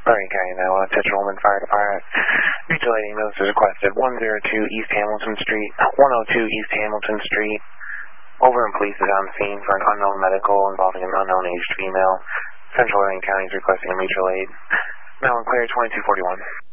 Lorraine County, Iowa, Tetron Fire Department. Mutual aid ambulance is requested 102 East Hamilton Street, 102 East Hamilton Street. Overland Police is on the scene for an unknown medical involving an unknown aged female. Central Lorraine County is requesting a mutual aid. Now in clear 2241.